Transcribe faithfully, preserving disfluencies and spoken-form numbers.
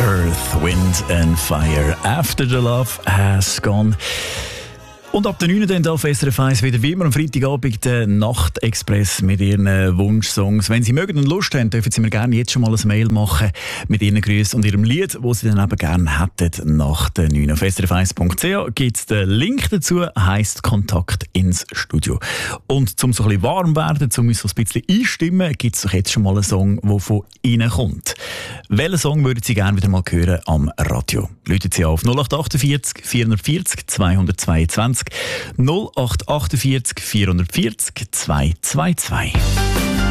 Earth, Wind and Fire. After the Love has gone. Und ab der neun dann auf S R F eins wieder wie immer am Freitagabend der Nachtexpress mit ihren Wunschsongs. Wenn Sie mögen und Lust haben, dürfen Sie mir gerne jetzt schon mal ein Mail machen mit Ihren Grüßen und Ihrem Lied, das Sie dann eben gerne hätten nach der neun. Auf s r f eins punkt c h gibt es den Link dazu, heisst Kontakt ins Studio. Und um so ein bisschen warm werden, um uns so ein bisschen einstimmen, gibt es doch jetzt schon mal einen Song, der von Ihnen kommt. Welchen Song würden Sie gerne wieder mal hören am Radio? Läuten Sie auf null acht achtundvierzig vierhundertvierzig zweihundertzweiundzwanzig null acht achtundvierzig vierhundertvierzig zweihundertzweiundzwanzig.